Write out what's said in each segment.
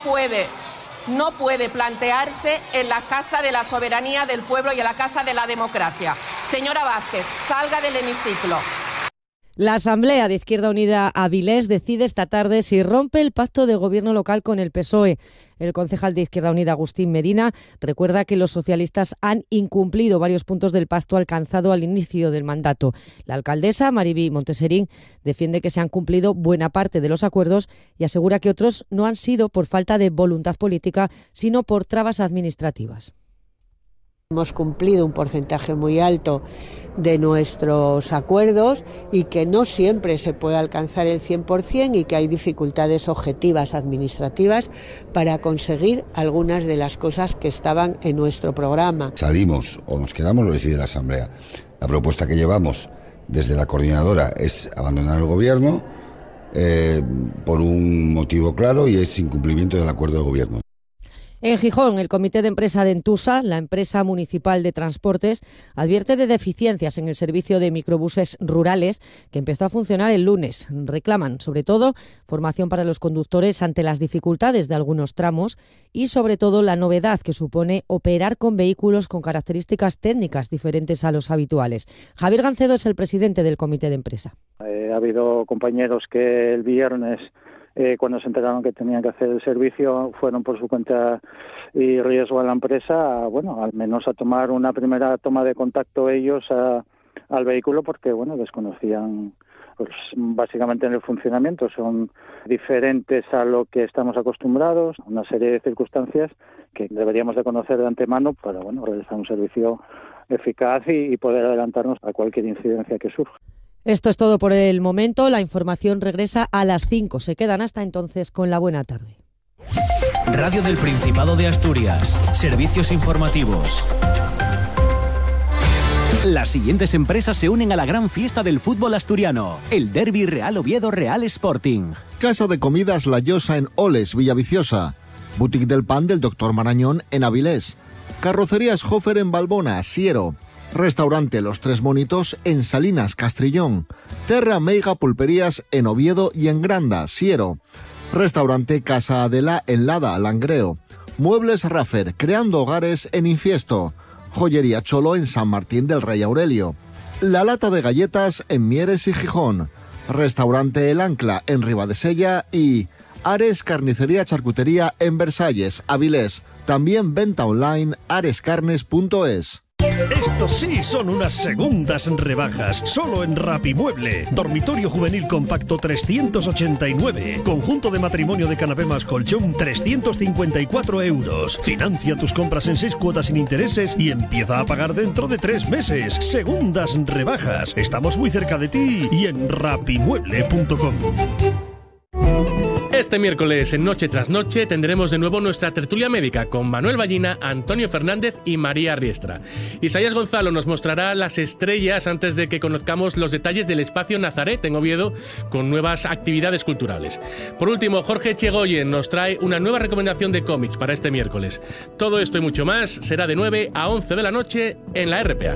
No puede plantearse en la casa de la soberanía del pueblo y en la casa de la democracia. Señora Vázquez, salga del hemiciclo. La Asamblea de Izquierda Unida Avilés decide esta tarde si rompe el pacto de gobierno local con el PSOE. El concejal de Izquierda Unida, Agustín Medina, recuerda que los socialistas han incumplido varios puntos del pacto alcanzado al inicio del mandato. La alcaldesa, Mariby Monteserín, defiende que se han cumplido buena parte de los acuerdos y asegura que otros no han sido por falta de voluntad política, sino por trabas administrativas. Hemos cumplido un porcentaje muy alto de nuestros acuerdos y que no siempre se puede alcanzar el 100% y que hay dificultades objetivas administrativas para conseguir algunas de las cosas que estaban en nuestro programa. Salimos o nos quedamos, lo decide la Asamblea. La propuesta que llevamos desde la coordinadora es abandonar el gobierno por un motivo claro y es incumplimiento del acuerdo de gobierno. En Gijón, el Comité de Empresa de Entusa, la empresa municipal de transportes, advierte de deficiencias en el servicio de microbuses rurales que empezó a funcionar el lunes. Reclaman, sobre todo, formación para los conductores ante las dificultades de algunos tramos y, sobre todo, la novedad que supone operar con vehículos con características técnicas diferentes a los habituales. Javier Gancedo es el presidente del Comité de Empresa. Ha habido compañeros que el viernes, cuando se enteraron que tenían que hacer el servicio, fueron por su cuenta y riesgo a la empresa, bueno, al menos a tomar una primera toma de contacto ellos al vehículo, porque bueno, desconocían pues básicamente en el funcionamiento, son diferentes a lo que estamos acostumbrados, una serie de circunstancias que deberíamos de conocer de antemano para bueno, realizar un servicio eficaz y poder adelantarnos a cualquier incidencia que surja. Esto es todo por el momento. La información regresa a las 5. Se quedan hasta entonces con la buena tarde. Radio del Principado de Asturias. Servicios informativos. Las siguientes empresas se unen a la gran fiesta del fútbol asturiano. El Derbi Real Oviedo Real Sporting. Casa de Comidas La Llosa en Oles, Villaviciosa. Boutique del Pan del Dr. Marañón en Avilés. Carrocerías Hofer en Balbona, Siero. Restaurante Los Tres Monitos en Salinas, Castrillón. Terra Meiga Pulperías en Oviedo y en Granda, Siero. Restaurante Casa Adela en Lada, Langreo. Muebles Raffer, creando hogares en Infiesto. Joyería Cholo en San Martín del Rey Aurelio. La Lata de Galletas en Mieres y Gijón. Restaurante El Ancla en Ribadesella y Ares Carnicería Charcutería en Versalles, Avilés. También venta online arescarnes.es. Estos sí son unas segundas rebajas, solo en Rapimueble. Dormitorio juvenil compacto 389. Conjunto de matrimonio de canapé más colchón 354 euros. Financia tus compras en 6 cuotas sin intereses y empieza a pagar dentro de 3 meses. Segundas rebajas. Estamos muy cerca de ti y en rapimueble.com. Este miércoles en Noche tras Noche tendremos de nuevo nuestra tertulia médica con Manuel Ballina, Antonio Fernández y María Riestra. Isaías Gonzalo nos mostrará las estrellas antes de que conozcamos los detalles del Espacio Nazaret en Oviedo con nuevas actividades culturales. Por último, Jorge Chegoyen nos trae una nueva recomendación de cómics para este miércoles. Todo esto y mucho más será de 9 a 11 de la noche en la RPA.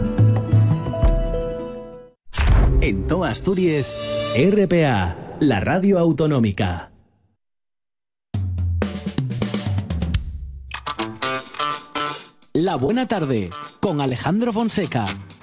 En toda Asturias, RPA, la radio autonómica. La buena tarde con Alejandro Fonseca.